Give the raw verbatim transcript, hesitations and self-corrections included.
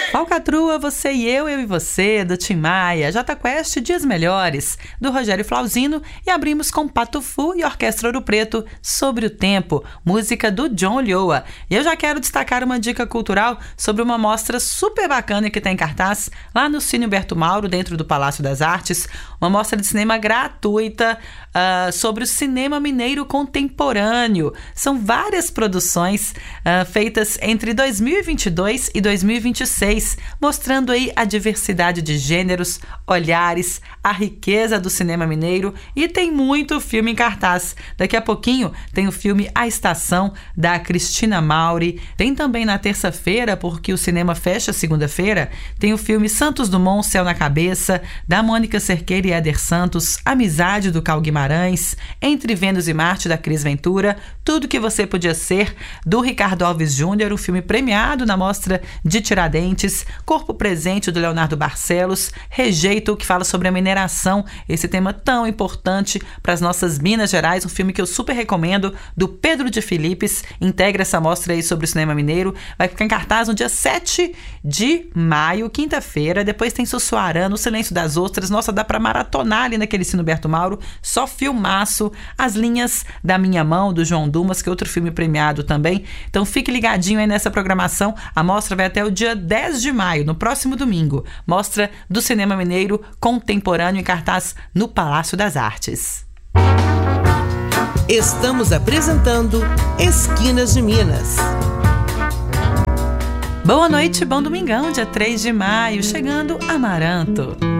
Falcatrua, Você e Eu, Eu e Você, do Tim Maia, Jota Quest, Dias Melhores, do Rogério Flauzino, e abrimos com Pato Fu e Orquestra Ouro Preto, Sobre o Tempo, música do John Lioa. E eu já quero destacar uma dica cultural sobre uma mostra super bacana que está em cartaz lá no Cine Humberto Mauro, dentro do Palácio das Artes, uma mostra de cinema gratuita uh, sobre o cinema mineiro contemporâneo. São várias produções uh, feitas entre dois mil e vinte e dois e dois mil e vinte e seis, mostrando aí a diversidade de gêneros, olhares, a riqueza do cinema mineiro, e tem muito filme em cartaz. Daqui a pouquinho tem o filme A Estação, da Cristina Mauri. Tem também na terça-feira, porque o cinema fecha segunda-feira, tem o filme Santos Dumont, Céu na Cabeça, da Mônica Cerqueira e Éder Santos, Amizade, do Cal Guimarães, Entre Vênus e Marte, da Cris Ventura, Tudo que Você Podia Ser, do Ricardo Alves Júnior, um filme premiado na Mostra de Tiradentes, Corpo Presente, do Leonardo Barcelos, Rejeito, que fala sobre a mineração, esse tema tão importante para as nossas Minas Gerais, um filme que eu super recomendo, do Pedro de Filipes, integra essa mostra aí sobre o cinema mineiro, vai ficar em cartaz no dia sete de maio, quinta-feira. Depois tem Sussuarana, O Silêncio das Ostras, nossa, dá para maratonar ali naquele Cine Humberto Mauro, só filmaço. As Linhas da Minha Mão, do João Dumas, que é outro filme premiado também. Então fique ligadinho aí nessa programação. A mostra vai até o dia dez de maio, no próximo domingo. Mostra do cinema mineiro contemporâneo em cartaz no Palácio das Artes. Estamos apresentando Esquinas de Minas. Boa noite, bom domingão, dia três de maio, chegando Amaranto.